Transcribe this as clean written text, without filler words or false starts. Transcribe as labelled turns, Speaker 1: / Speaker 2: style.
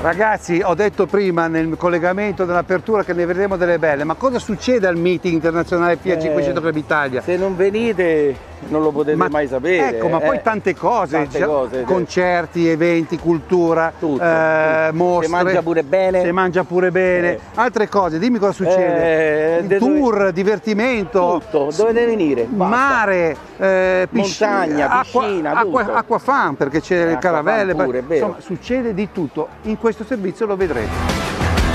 Speaker 1: Ragazzi, ho detto prima nel collegamento dell'apertura che ne vedremo delle belle, ma cosa succede al meeting internazionale Fiat 500 Club Italia?
Speaker 2: Se non venite non lo potete mai sapere.
Speaker 1: Ecco, ma poi tante cose, concerti, eventi, cultura, mostre.
Speaker 2: Si mangia pure bene.
Speaker 1: Si mangia pure bene. Altre cose, dimmi cosa succede. Tour, divertimento.
Speaker 2: Tutto, dovete venire.
Speaker 1: Mare,
Speaker 2: montagna, piscina,
Speaker 1: acqua fan, perché c'è le caravelle.
Speaker 2: Pure,
Speaker 1: Insomma, succede di tutto. In questo servizio lo vedrete.